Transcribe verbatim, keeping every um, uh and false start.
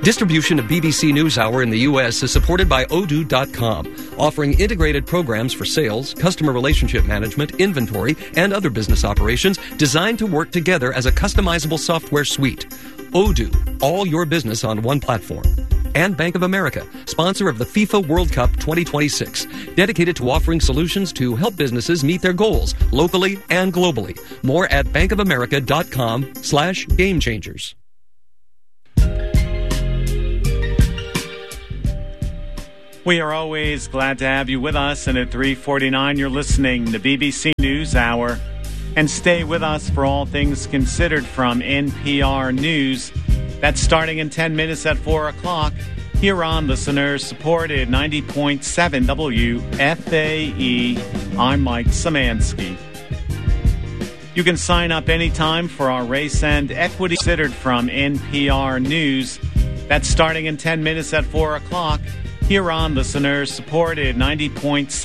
Distribution of B B C NewsHour in the U S is supported by Odoo dot com, offering integrated programs for sales, customer relationship management, inventory, and other business operations designed to work together as a customizable software suite. Odoo, all your business on one platform. And Bank of America, sponsor of the FIFA World Cup twenty twenty-six, dedicated to offering solutions to help businesses meet their goals locally and globally. More at bankofamerica.com slash game changers. We are always glad to have you with us, and at three forty-nine you're listening to B B C NewsHour. And stay with us for all things considered from N P R News. That's starting in ten minutes at four o'clock here on listener-supported ninety point seven W F A E. I'm Mike Szymanski. You can sign up anytime for our Race and Equity considered from N P R News. That's starting in ten minutes at four o'clock here on listener-supported ninety point seven